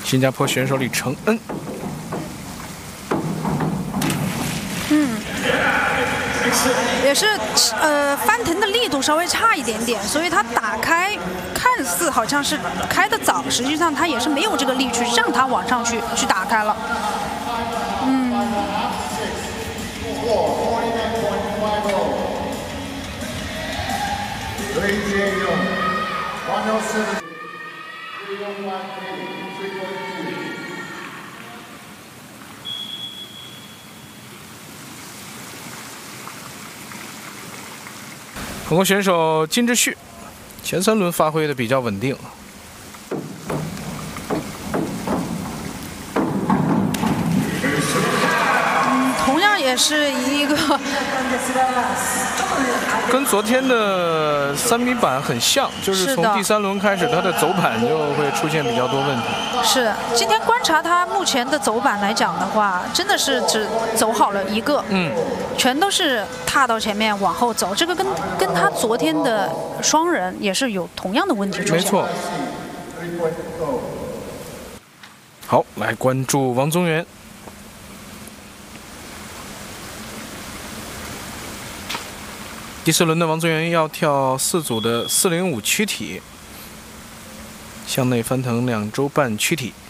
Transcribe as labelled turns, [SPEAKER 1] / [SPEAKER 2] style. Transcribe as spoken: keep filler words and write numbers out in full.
[SPEAKER 1] 新加坡选手李承恩。
[SPEAKER 2] 嗯，也是呃翻腾的力度稍微差一点点，所以他打开看似好像是开得早，实际上他也是没有这个力去让他往上去去打开了。嗯。
[SPEAKER 1] 韩国选手金智旭，前三轮发挥的比较稳定。
[SPEAKER 2] 嗯，同样也是一个
[SPEAKER 1] 跟昨天的三米板很像，就是从第三轮开始，他的走板就会出现比较多问题。
[SPEAKER 2] 是，今天观察他目前的走板来讲的话，真的是只走好了一个，
[SPEAKER 1] 嗯，
[SPEAKER 2] 全都是踏到前面往后走，这个跟跟他昨天的双人也是有同样的问题出现。
[SPEAKER 1] 没错。好，来关注王宗源。第四轮的王宗源要跳四组的四零五躯体，向内翻腾两周半躯体。